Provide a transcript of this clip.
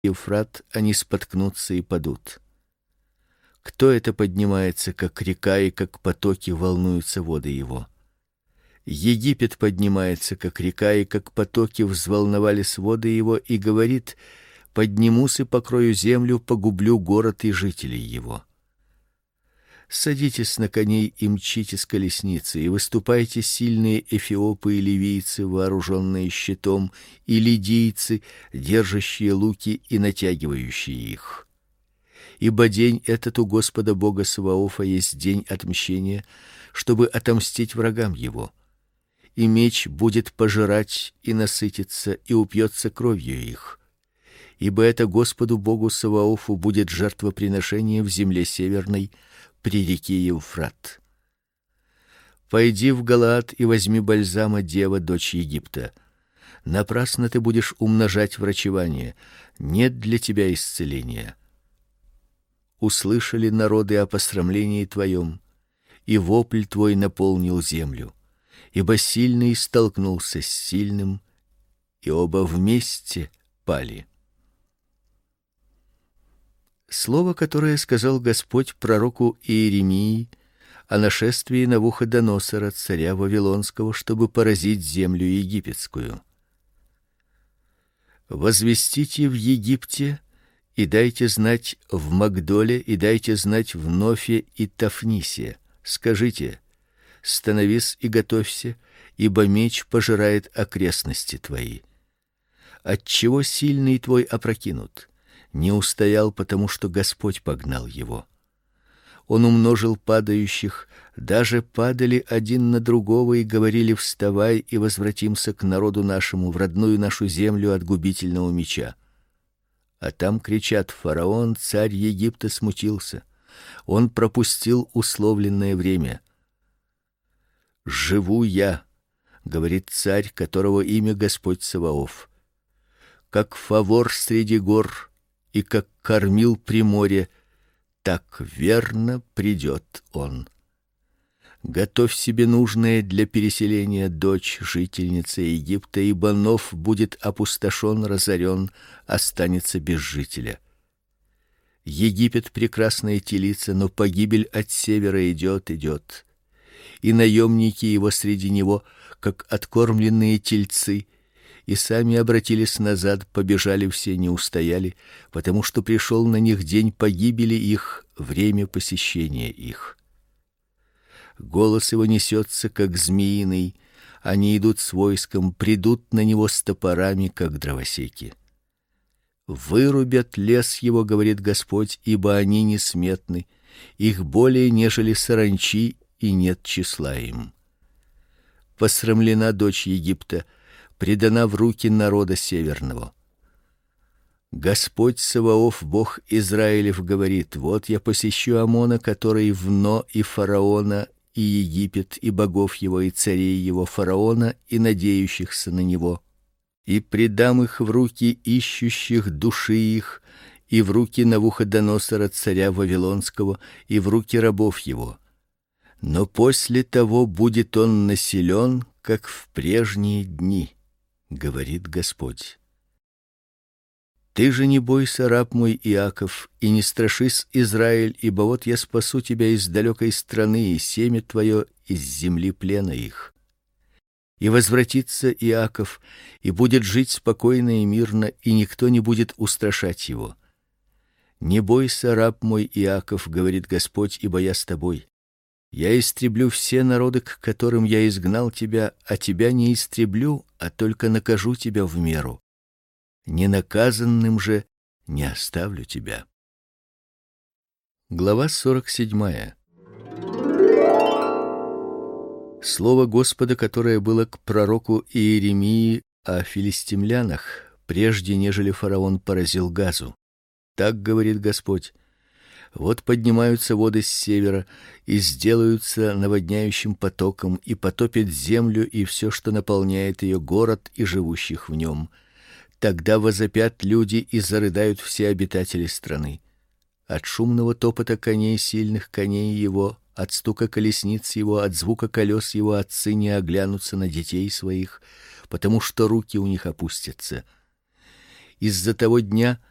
Евфрат, они споткнутся и падут. Кто это поднимается, как река, и как потоки волнуются воды его? Египет поднимается, как река, и как потоки взволновались воды его, и говорит: поднимусь и покрою землю, погублю город и жителей его. Садитесь на коней и мчите с колесницы, и выступайте сильные эфиопы и ливийцы, вооруженные щитом, и лидийцы, держащие луки и натягивающие их. Ибо день этот у Господа Бога Саваофа есть день отмщения, чтобы отомстить врагам его. И меч будет пожирать и насытиться, и упьется кровью их. Ибо это Господу Богу Саваофу будет жертвоприношение в земле северной, при реке Евфрат. Пойди в Галаад и возьми бальзама, дева, дочь Египта. Напрасно ты будешь умножать врачевание, нет для тебя исцеления. Услышали народы о посрамлении твоем, и вопль твой наполнил землю. Ибо сильный столкнулся с сильным, и оба вместе пали. Слово, которое сказал Господь пророку Иеремии о нашествии Навуходоносора, царя вавилонского, чтобы поразить землю египетскую. Возвестите в Египте и дайте знать в Магдоле, и дайте знать в Нофе и Тафнисе. Скажите: становись и готовься, ибо меч пожирает окрестности твои. Отчего сильный твой опрокинут? Не устоял, потому что Господь погнал его. Он умножил падающих, даже падали один на другого и говорили: вставай и возвратимся к народу нашему, в родную нашу землю от губительного меча. А там кричат: фараон, царь Египта, смутился. Он пропустил условленное время. Живу я, говорит царь, которого имя Господь Саваоф, как фавор среди гор и как кормил при море, так верно придет он. Готовь себе нужное для переселения, дочь, жительница Египта, ибо Нов будет опустошен, разорен, останется без жителя. Египет прекрасная телица, но погибель от севера идет, и наемники его среди него, как откормленные тельцы, и сами обратились назад, побежали все, не устояли, потому что пришел на них день погибели их, время посещения их. Голос его несется, как змеиный, они идут с войском, придут на него с топорами, как дровосеки. Вырубят лес его, говорит Господь, ибо они несметны, их более нежели саранчи, и нет числа им. Посрамлена дочь Египта, предана в руки народа северного. Господь Саваоф, Бог Израилев, говорит: вот я посещу Амона, который в Но, и фараона, и Египет, и богов его, и царей его, фараона, и надеющихся на него, и предам их в руки ищущих души их, и в руки Навуходоносора, царя вавилонского, и в руки рабов его. Но после того будет он населен, как в прежние дни, говорит Господь. Ты же не бойся, раб мой Иаков, и не страшись, Израиль, ибо вот я спасу тебя из далекой страны, и семя твое из земли плена их. И возвратится Иаков, и будет жить спокойно и мирно, и никто не будет устрашать его. Не бойся, раб мой Иаков, говорит Господь, ибо я с тобой. Я истреблю все народы, к которым я изгнал тебя, а тебя не истреблю, а только накажу тебя в меру. Ненаказанным же не оставлю тебя. Глава 47. Слово Господа, которое было к пророку Иеремии о филистимлянах, прежде нежели фараон поразил Газу. Так говорит Господь: вот поднимаются воды с севера и сделаются наводняющим потоком, и потопят землю и все, что наполняет ее, город и живущих в нем. Тогда возопят люди и зарыдают все обитатели страны. От шумного топота коней, сильных коней его, от стука колесниц его, от звука колес его отцы не оглянутся на детей своих, потому что руки у них опустятся. Из-за того дня